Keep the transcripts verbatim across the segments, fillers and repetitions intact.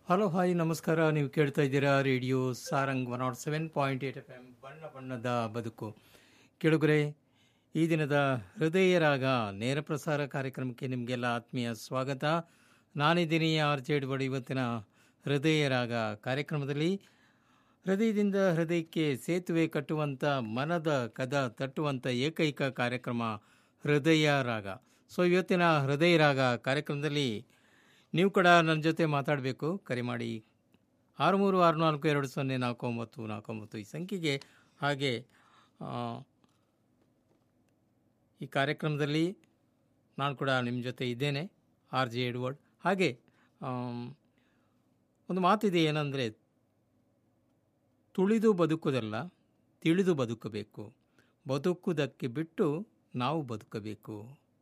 Hello hi ನಮಸ್ಕಾರ. ನೀವು ಕೇಳ್ತಾ ಇದ್ದೀರಾ radio Sarang one not seven point eight F M ಬಣ್ಣ ಬಣ್ಣದ ಬದುಕು. ಕೆಳಗರೆ ಈ ದಿನದ ಹೃದಯ ರಾಗ ನೇರ ಪ್ರಸಾರ ಕಾರ್ಯಕ್ರಮಕ್ಕೆ ನಿಮಗೆಲ್ಲ ಆತ್ಮೀಯ ಸ್ವಾಗತ. ನಾನಿದ್ದೀನಿ ಆರ್ ಜೆ ಎಡ್ವರ್ಡ್. ಇವತ್ತಿನ ಹೃದಯ ರಾಗ ಕಾರ್ಯಕ್ರಮದಲ್ಲಿ ಹೃದಯದಿಂದ ಹೃದಯಕ್ಕೆ ಸೇತುವೆ ಕಟ್ಟುವಂಥ, ಮನದ ಕದ ತಟ್ಟುವಂಥ ಏಕೈಕ ಕಾರ್ಯಕ್ರಮ ಹೃದಯ ರಾಗ. ಸೊ ಇವತ್ತಿನ ಹೃದಯ ರಾಗ ಕಾರ್ಯಕ್ರಮದಲ್ಲಿ ನೀವು ಕೂಡ ನನ್ನ ಜೊತೆ ಮಾತಾಡಬೇಕು. ಕರೆ ಮಾಡಿ ಆರು ಮೂರು ಆರು ನಾಲ್ಕು ಎರಡು ಸೊನ್ನೆ ನಾಲ್ಕು ಒಂಬತ್ತು ನಾಲ್ಕು ಒಂಬತ್ತು ಈ ಸಂಖ್ಯೆಗೆ. ಹಾಗೆ ಈ ಕಾರ್ಯಕ್ರಮದಲ್ಲಿ ನಾನು ಕೂಡ ನಿಮ್ಮ ಜೊತೆ ಇದ್ದೇನೆ, ಆರ್ ಜೆ ಎಡ್ವರ್ಡ್. ಹಾಗೆ ಒಂದು ಮಾತಿದೆ, ಏನಂದರೆ ತುಳಿದು ಬದುಕುವುದಲ್ಲ, ತಿಳಿದು ಬದುಕಬೇಕು. ಬದುಕುವುದಕ್ಕೆ ಬಿಟ್ಟು ನಾವು ಬದುಕಬೇಕು.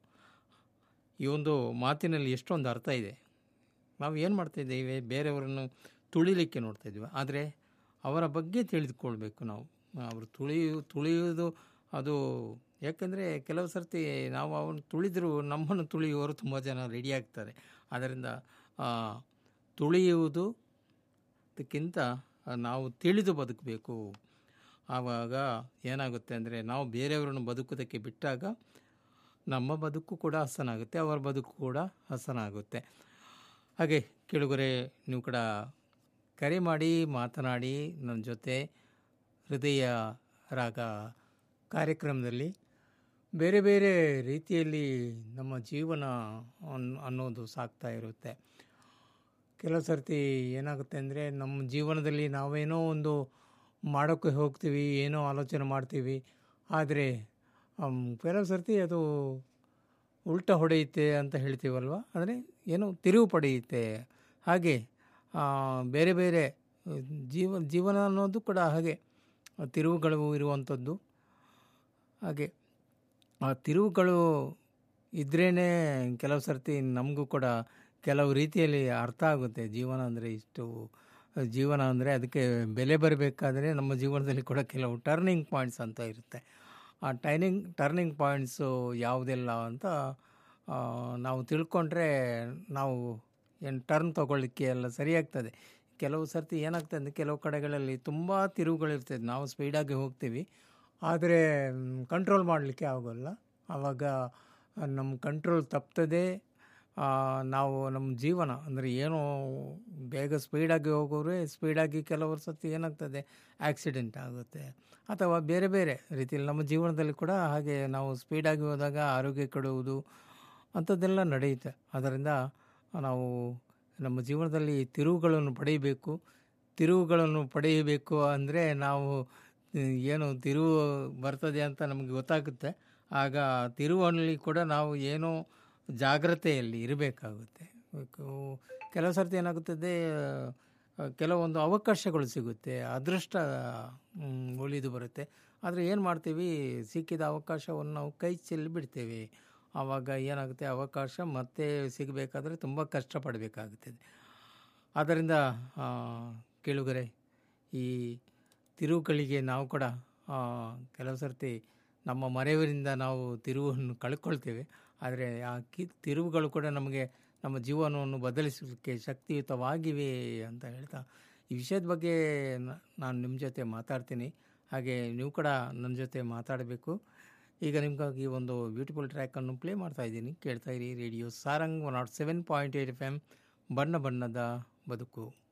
ಈ ಒಂದು ಮಾತಿನಲ್ಲಿ ಎಷ್ಟೊಂದು ಅರ್ಥ ಇದೆ. ನಾವು ಏನು ಮಾಡ್ತಾಯಿದ್ದೇವೆ, ಬೇರೆಯವರನ್ನು ತುಳಿಲಿಕ್ಕೆ ನೋಡ್ತಾಯಿದ್ದೀವಿ, ಆದರೆ ಅವರ ಬಗ್ಗೆ ತಿಳಿದುಕೊಳ್ಬೇಕು ನಾವು. ಅವರು ತುಳಿಯು ತುಳಿಯುವುದು ಅದು ಯಾಕಂದರೆ ಕೆಲವು ಸರ್ತಿ ನಾವು ಅವನು ತುಳಿದರೂ ನಮ್ಮನ್ನು ತುಳಿಯುವವರು ತುಂಬ ಜನ ರೆಡಿ ಆಗ್ತಾರೆ. ಆದ್ದರಿಂದ ತುಳಿಯುವುದು ಅದಕ್ಕಿಂತ ನಾವು ತಿಳಿದು ಬದುಕಬೇಕು. ಆವಾಗ ಏನಾಗುತ್ತೆ ಅಂದರೆ, ನಾವು ಬೇರೆಯವರನ್ನು ಬದುಕೋದಕ್ಕೆ ಬಿಟ್ಟಾಗ ನಮ್ಮ ಬದುಕು ಕೂಡ ಹಸನಾಗುತ್ತೆ, ಅವರ ಬದುಕು ಕೂಡ ಹಸನಾಗುತ್ತೆ. ಹಾಗೆ ಕೆಳಗರೆ ನೀವು ಕೂಡ ಕರೆ ಮಾಡಿ ಮಾತನಾಡಿ ನನ್ನ ಜೊತೆ. ಹೃದಯ ರಾಗ ಕಾರ್ಯಕ್ರಮದಲ್ಲಿ ಬೇರೆ ಬೇರೆ ರೀತಿಯಲ್ಲಿ ನಮ್ಮ ಜೀವನ ಅನ್ನೋದು ಸಾಗ್ತಾ ಇರುತ್ತೆ. ಕೆಲವು ಸರ್ತಿ ಏನಾಗುತ್ತೆ ಅಂದರೆ, ನಮ್ಮ ಜೀವನದಲ್ಲಿ ನಾವೇನೋ ಒಂದು ಮಾಡೋಕ್ಕೆ ಹೋಗ್ತೀವಿ, ಏನೋ ಆಲೋಚನೆ ಮಾಡ್ತೀವಿ, ಆದರೆ ಕೆಲವು ಸರ್ತಿ ಅದು ಉಲ್ಟ ಹೊಡೆಯುತ್ತೆ ಅಂತ ಹೇಳ್ತೀವಲ್ವ, ಅಂದರೆ ಏನೋ ತಿರುವು ಪಡೆಯುತ್ತೆ. ಹಾಗೆ ಬೇರೆ ಬೇರೆ ಜೀವ ಜೀವನ ಅನ್ನೋದು ಕೂಡ ಹಾಗೆ ತಿರುವುಗಳು ಇರುವಂಥದ್ದು. ಹಾಗೆ ಆ ತಿರುವುಗಳು ಇದ್ರೇ ಕೆಲವು ಸರ್ತಿ ನಮಗೂ ಕೂಡ ಕೆಲವು ರೀತಿಯಲ್ಲಿ ಅರ್ಥ ಆಗುತ್ತೆ. ಜೀವನ ಅಂದರೆ ಇಷ್ಟು ಜೀವನ ಅಂದರೆ ಅದಕ್ಕೆ ಬೆಲೆ ಬರಬೇಕಾದ್ರೆ ನಮ್ಮ ಜೀವನದಲ್ಲಿ ಕೂಡ ಕೆಲವು ಟರ್ನಿಂಗ್ ಪಾಯಿಂಟ್ಸ್ ಅಂತ ಇರುತ್ತೆ. ಆ ಟೈನಿಂಗ್ ಟರ್ನಿಂಗ್ ಪಾಯಿಂಟ್ಸು ಯಾವುದೆಲ್ಲ ಅಂತ ನಾವು ತಿಳ್ಕೊಂಡ್ರೆ ನಾವು ಏನು ಟರ್ನ್ ತೊಗೊಳ್ಳಿಕ್ಕೆ ಎಲ್ಲ ಸರಿಯಾಗ್ತದೆ. ಕೆಲವು ಸರ್ತಿ ಏನಾಗ್ತದೆ ಅಂದರೆ, ಕೆಲವು ಕಡೆಗಳಲ್ಲಿ ತುಂಬ ತಿರುವುಗಳಿರ್ತದೆ, ನಾವು ಸ್ಪೀಡಾಗಿ ಹೋಗ್ತೀವಿ, ಆದರೆ ಕಂಟ್ರೋಲ್ ಮಾಡಲಿಕ್ಕೆ ಆಗೋಲ್ಲ. ಆವಾಗ ನಮ್ಮ ಕಂಟ್ರೋಲ್ ತಪ್ತದೆ. ನಾವು ನಮ್ಮ ಜೀವನ ಅಂದರೆ ಏನೋ ಬೇಗ ಸ್ಪೀಡಾಗಿ ಹೋಗೋರೆ ಸ್ಪೀಡಾಗಿ ಕೆಲವರು ಸರ್ತಿ ಏನಾಗ್ತದೆ, ಆಕ್ಸಿಡೆಂಟ್ ಆಗುತ್ತೆ, ಅಥವಾ ಬೇರೆ ಬೇರೆ ರೀತಿಯಲ್ಲಿ ನಮ್ಮ ಜೀವನದಲ್ಲಿ ಕೂಡ ಹಾಗೆ ನಾವು ಸ್ಪೀಡಾಗಿ ಹೋದಾಗ ಆರೋಗ್ಯ ಕೆಡುವುದು ಅಂಥದ್ದೆಲ್ಲ ನಡೆಯುತ್ತೆ. ಅದರಿಂದ ನಾವು ನಮ್ಮ ಜೀವನದಲ್ಲಿ ತಿರುವುಗಳನ್ನು ಪಡೆಯಬೇಕು. ತಿರುವುಗಳನ್ನು ಪಡೆಯಬೇಕು ಅಂದರೆ ನಾವು ಏನು ತಿರುವು ಬರ್ತದೆ ಅಂತ ನಮಗೆ ಗೊತ್ತಾಗುತ್ತೆ. ಆಗ ತಿರುವಲ್ಲಿ ಕೂಡ ನಾವು ಏನೋ ಜಾಗ್ರತೆಯಲ್ಲಿ ಇರಬೇಕಾಗುತ್ತೆ. ಕೆಲವು ಸರ್ತಿ ಏನಾಗುತ್ತದೆ, ಕೆಲವೊಂದು ಅವಕಾಶಗಳು ಸಿಗುತ್ತೆ, ಅದೃಷ್ಟ ಒಲಿದು ಬರುತ್ತೆ. ಆದರೆ ಏನು ಮಾಡ್ತೀವಿ, ಸಿಕ್ಕಿದ ಅವಕಾಶವನ್ನು ನಾವು ಕೈ ಚೆಲ್ಲಿ ಬಿಡ್ತೇವೆ. ಆವಾಗ ಏನಾಗುತ್ತೆ, ಅವಕಾಶ ಮತ್ತೆ ಸಿಗಬೇಕಾದ್ರೆ ತುಂಬ ಕಷ್ಟಪಡಬೇಕಾಗುತ್ತದೆ. ಆದ್ದರಿಂದ ಕೇಳುಗರೆ, ಈ ತಿರುವುಗಳಿಗೆ ನಾವು ಕೂಡ ಕೆಲವು ಸರ್ತಿ ನಮ್ಮ ಮರೆಯವರಿಂದ ನಾವು ತಿರುವನ್ನು ಕಳ್ಕೊಳ್ತೇವೆ. ಆದರೆ ಆ ಕಿ ತಿರುವುಗಳು ಕೂಡ ನಮಗೆ ನಮ್ಮ ಜೀವನವನ್ನು ಬದಲಿಸಲಿಕ್ಕೆ ಶಕ್ತಿಯುತವಾಗಿವೆ ಅಂತ ಹೇಳ್ತಾ ಈ ವಿಷಯದ ಬಗ್ಗೆ ನಾನು ನಿಮ್ಮ ಜೊತೆ ಮಾತಾಡ್ತೀನಿ. ಹಾಗೆ ನೀವು ಕೂಡ ನನ್ನ ಜೊತೆ ಮಾತಾಡಬೇಕು. ಈಗ ನಿಮಗಾಗಿ ಒಂದು ಬ್ಯೂಟಿಫುಲ್ ಟ್ರ್ಯಾಕನ್ನು ಪ್ಲೇ ಮಾಡ್ತಾ ಇದ್ದೀನಿ, ಕೇಳ್ತಾ ಇರಿ radio Sarang one not seven point eight F M ಬಣ್ಣ ಬಣ್ಣದ ಬದುಕು.